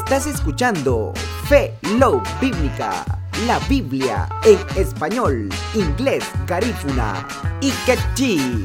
Estás escuchando Fe, Love Bíblica, la Biblia en español, inglés, garífuna y quechí.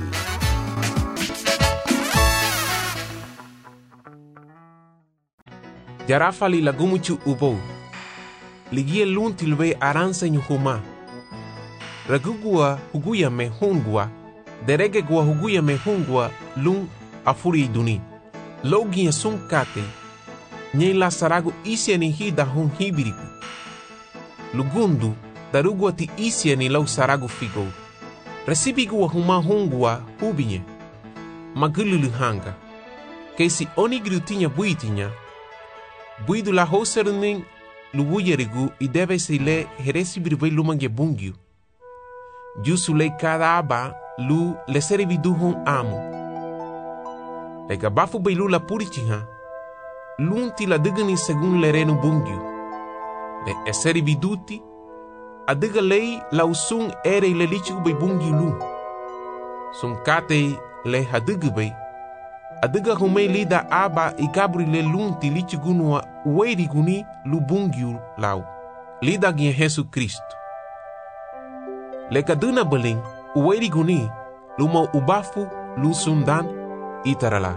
Yarafali lagumuchu ubo. Ligie luntilbe aransa nyuhuma. Ragugua huguya me hungwa. Derege gua huguya me hungwa lun afuri duni. Logi sun kate. Nyen la saragu isiani hida hun hibiriku. Lugundu darugua ti isiani lau saragu figo. Recibigua huma hungwa hubinye. Magululu hanga. Kesi oni grutinha buitinha. Buidu la hoserunin luwuyerigu i deve se le heresibirve lumange bungyu. Jusu le cada aba lu le serividuhun amo. Le gabafu beilu la purichiha. Lunti la digani segun le renu bungyu. Le eserividuti adiga lei la usun ere le lichigu bei bungyu lu. Sun kate le hadigu bei. Adiga humei lida aba i gabri le lunti lichigunua ueri guni lu bungyu lau. Lida gien Jesu Cristo. Le kaduna beling ueri guni luma ubafu lu sundan itarala.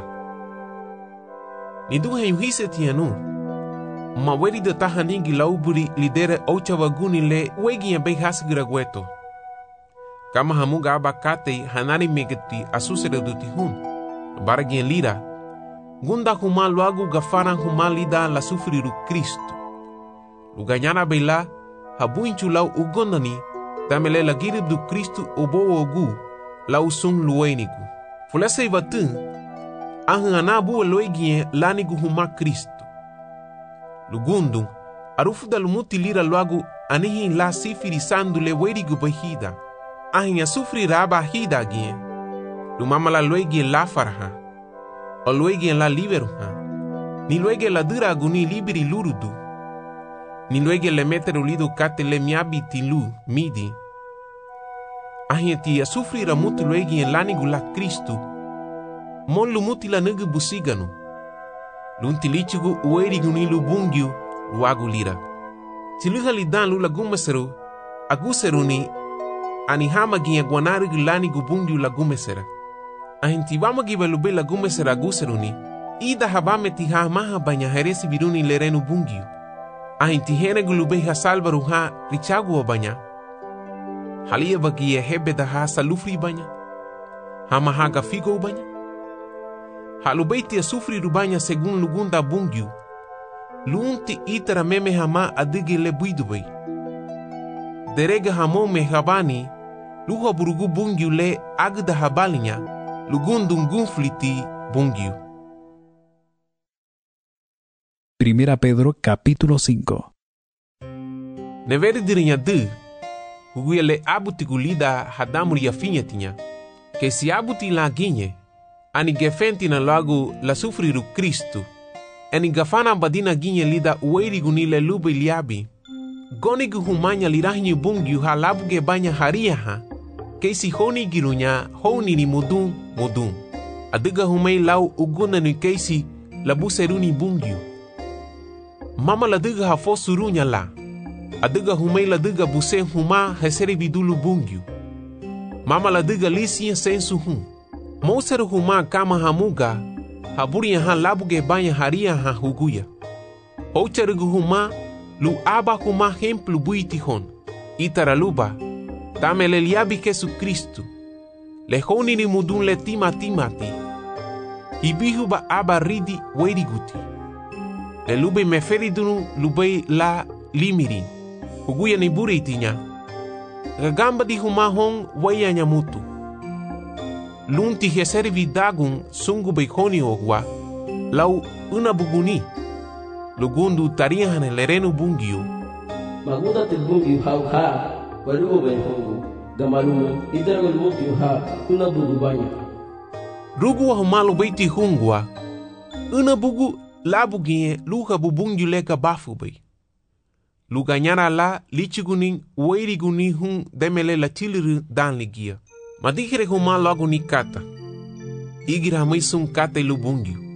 Nidu hise tianu. Ma weri de tahaningi lauburi lidere ochawa guni le wegi ya beihas gragueto. Kama hamuga aba kate hanari megeti asusere duti hun. Baragien lira, gunda huma luagu gafaran huma lida la sufriru Cristo. Luganyana bela, habuinchu lau ugondani, tamele la girib du Cristo obo ogu, la usung luenigu. Fulese ivatun, ahanabu loegien lanigu huma Cristo. Lugundung, arufu da lumuti lira luagu anihin la sifiri sandu le werigu bahida. Ahin asufri raba hida gien. Lumama la luegi en la farha, o luegi en la liberha, ni luegi la dura aguni liberi lurudu, ni luegi le meter ulido kate le miabiti lu midi. Ahieti a sufrir mutu luegi en lanigu la Cristo, mon lumuti la nugu busiganu, luntilichigu ueri guni lu bungyu luagu lira. Tiluha lidan lu la gumeseru, aguseruni, anihama gia guanarigu lanigu bungyu la gumesera. Ahintibama gibalube la gumesera guseruni, ida habame tiha maha banya heresi biruni lerenu bungyu. Ahintihene gulube ha salvaru ha richagu banya. Halia bagia hebe da ha salufri banya. Hama haga figo banya. Halubeiti a sufri rubanya segun lugunda bungyu. Lunti itara meme hama adige le buidubei. Derega hamo me habani, luha burugu bungyu le agda habalinya. Lugundum gunfliti bungyu. Primera Pedro capítulo 5. Neveri dirinya de, huguya le abuti gulida hadamuri ya finyetinya, que si abuti la ginye, ani gefenti na lagu la sufriru Cristo, ani gafana badina ginye lida ueri gunile lube liabi, gonigu humanya lirahinyu bungyu ha labuge banya haria ha, que si honi girunya honi ni mudun. Adiga humei lau uguna ni keisi la buseruni bungyu. Mama la diga ha fosurunya la. Adiga humei la diga busen huma heseri bidulu bungyu. Mama la diga lisiya sensu hun. Moseru huma kama hamuga haburiya ha labuge banya haria ha huguya. Hocherigu huma lu aba huma hemplu buiti hon. Itaraluba tamele liabi Jesu Cristo. Le honi ni mudun le timati. Hibihu ba aba ridi weriguti. Le lube meferidunu lube la limirin. Huguya ni buritinya. Gagamba di humahon waya nyamutu. Lunti heseri vidagun sungu beikoni ogwa. Lau una buguni. Lugundu tarihan lerenu bungyu. Maguda til bungyu ha. Walugo ben hongu. Gamalumu idaragul mugyu ha una bugu banya. Rugu humalu beiti hungwa. Una bugu labu gie luha bubungyu leka bafu bei. Luganyara la lichigunin ueri guni hun demele la tiliru dan ligia. Madikere humalu agu ni kata. Igira mai sun kata lu bungyu.